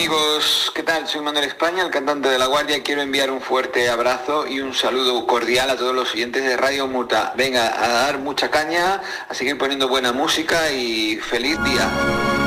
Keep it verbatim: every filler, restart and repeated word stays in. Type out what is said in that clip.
amigos, ¿qué tal? Soy Manuel España, el cantante de La Guardia. Quiero enviar un fuerte abrazo y un saludo cordial a todos los oyentes de Radio Muta. Venga, a dar mucha caña, a seguir poniendo buena música y feliz día.